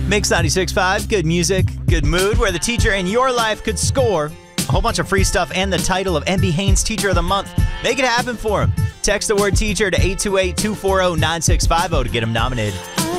Mix 96.5, good music, good mood, where the teacher in your life could score a whole bunch of free stuff and the title of MB Haynes Teacher of the Month. Make it happen for him. Text the word teacher to 828-240-9650 to get him nominated.